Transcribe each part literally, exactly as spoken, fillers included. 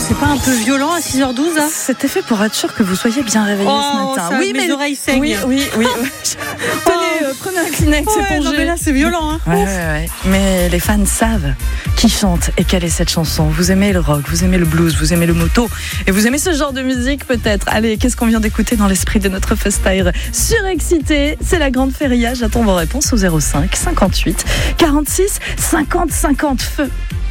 C'est pas un peu violent à six heures douze là ? C'était fait pour être sûr que vous soyez bien réveillés oh, ce matin. Ça, oui, mes mais oreilles saignent. Oui, oui, oui. Tenez, euh, prenez un Kleenex, ouais, épongez. Non mais là c'est violent. Hein. Ouais, ouais, ouais. Mais les fans savent qui chante et quelle est cette chanson. Vous aimez le rock, vous aimez le blues, vous aimez le moto et vous aimez ce genre de musique peut-être. Allez, qu'est-ce qu'on vient d'écouter dans l'esprit de notre Feu Style ? Surexcité, c'est la grande feria. J'attends vos réponses au zéro cinq cinquante-huit quarante-six cinquante cinquante. Feu.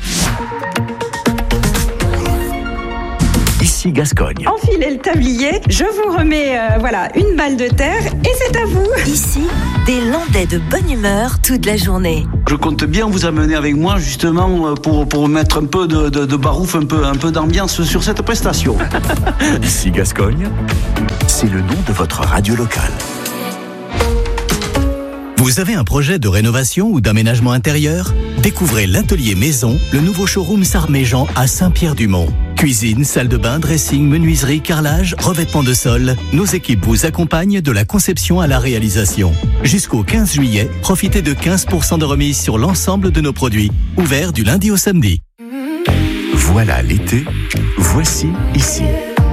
Ici Gascogne. Enfilez le tablier, je vous remets euh, voilà, une balle de terre et c'est à vous. Ici, des Landais de bonne humeur toute la journée. Je compte bien vous amener avec moi justement pour, pour mettre un peu de, de, de barouf, un peu, un peu d'ambiance sur cette prestation. Ici Gascogne, c'est le nom de votre radio locale. Vous avez un projet de rénovation ou d'aménagement intérieur ? Découvrez l'Atelier Maison, le nouveau showroom Sarméjean à Saint-Pierre-du-Mont. Cuisine, salle de bain, dressing, menuiserie, carrelage, revêtement de sol. Nos équipes vous accompagnent de la conception à la réalisation. Jusqu'au quinze juillet, profitez de quinze pour cent de remise sur l'ensemble de nos produits. Ouvert du lundi au samedi. Voilà l'été, voici ici.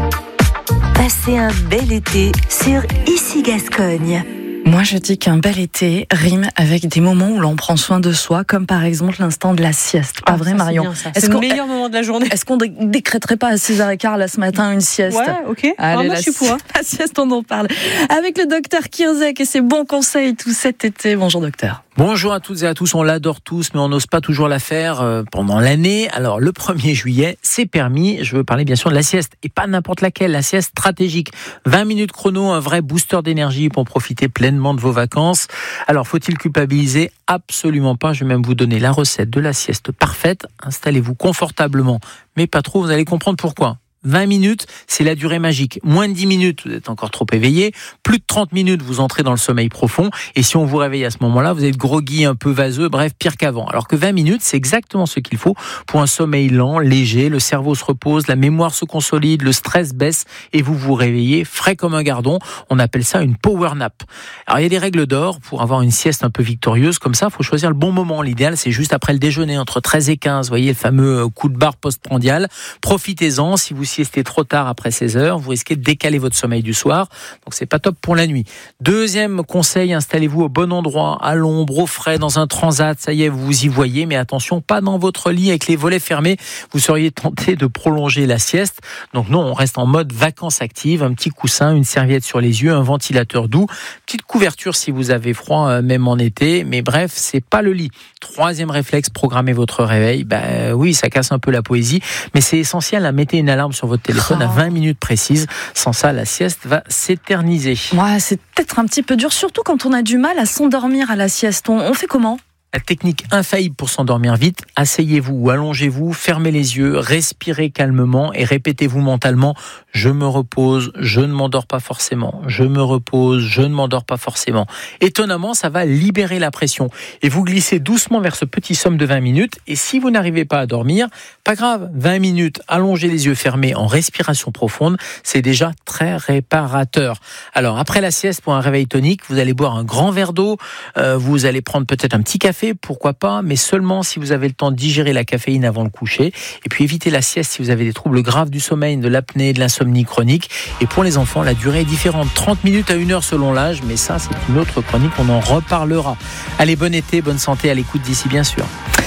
Passez un bel été sur Ici Gascogne. Moi, je dis qu'un bel été rime avec des moments où l'on prend soin de soi, comme par exemple l'instant de la sieste. Pas ah, vrai, ça, Marion ? C'est, bien, ça. C'est le meilleur moment de la journée. Est-ce qu'on dé- décréterait pas à six heures quinze là ce matin une sieste ? Ouais, ok. Allez, ah, moi, la, je suis pour. Hein. La sieste, on en parle. Avec le docteur Kirzek et ses bons conseils tout cet été. Bonjour, docteur. Bonjour à toutes et à tous, on l'adore tous, mais on n'ose pas toujours la faire euh, pendant l'année. Alors, le premier juillet, c'est permis. Je veux parler bien sûr de la sieste, et pas n'importe laquelle, la sieste stratégique. vingt minutes chrono, un vrai booster d'énergie pour profiter pleinement de vos vacances. Alors, faut-il culpabiliser ? Absolument pas. Je vais même vous donner la recette de la sieste parfaite. Installez-vous confortablement, mais pas trop, vous allez comprendre pourquoi. vingt minutes, c'est la durée magique. Moins de dix minutes, vous êtes encore trop éveillé. Plus de trente minutes, vous entrez dans le sommeil profond. Et si on vous réveille à ce moment-là, vous êtes groggy, un peu vaseux, bref, pire qu'avant. Alors que vingt minutes, c'est exactement ce qu'il faut pour un sommeil lent, léger. Le cerveau se repose, la mémoire se consolide, le stress baisse et vous vous réveillez frais comme un gardon. On appelle ça une power nap. Alors, il y a des règles d'or pour avoir une sieste un peu victorieuse. Comme ça, il faut choisir le bon moment. L'idéal, c'est juste après le déjeuner, entre treize et quinze. Vous voyez, le fameux coup de barre postprandial. Profitez-en. Si vous siestez trop tard après seize heures, vous risquez de décaler votre sommeil du soir, donc c'est pas top pour la nuit. Deuxième conseil, installez-vous au bon endroit, à l'ombre, au frais, dans un transat, ça y est, vous vous y voyez, mais attention, pas dans votre lit avec les volets fermés, vous seriez tenté de prolonger la sieste. Donc non, on reste en mode vacances actives, un petit coussin, une serviette sur les yeux, un ventilateur doux, petite couverture si vous avez froid, même en été, mais bref, c'est pas le lit. Troisième réflexe, programmez votre réveil. Ben oui, ça casse un peu la poésie, mais c'est essentiel, à mettre une alarme sur votre téléphone à vingt minutes précises. Sans ça, la sieste va s'éterniser. Ouais, c'est peut-être un petit peu dur, surtout quand on a du mal à s'endormir à la sieste. On, on fait comment ? La technique infaillible pour s'endormir vite, asseyez-vous ou allongez-vous, fermez les yeux, respirez calmement et répétez-vous mentalement « Je me repose, je ne m'endors pas forcément, je me repose, je ne m'endors pas forcément ». Étonnamment, ça va libérer la pression et vous glissez doucement vers ce petit somme de vingt minutes. Et si vous n'arrivez pas à dormir, pas grave, vingt minutes, allongez les yeux fermés en respiration profonde, c'est déjà très réparateur. Alors après la sieste, pour un réveil tonique, vous allez boire un grand verre d'eau, euh, vous allez prendre peut-être un petit café, pourquoi pas, mais seulement si vous avez le temps de digérer la caféine avant le coucher. Et puis évitez la sieste si vous avez des troubles graves du sommeil, de l'apnée, de l'insomnie chronique. Et pour les enfants, la durée est différente, trente minutes à une heure selon l'âge, mais ça c'est une autre chronique, on en reparlera. Allez, bon été, bonne santé à l'écoute d'ici bien sûr.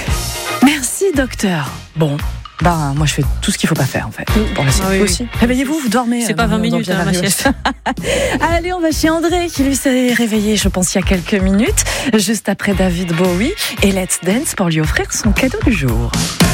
Merci docteur. Bon, bah moi je fais tout ce qu'il faut pas faire en fait. Pour la sieste ah oui, aussi. Oui. Réveillez-vous, vous dormez. C'est pas vingt minutes hein, ma sieste. Allez, on va chez André qui lui s'est réveillé, je pense, il y a quelques minutes, juste après David Bowie et Let's Dance pour lui offrir son cadeau du jour.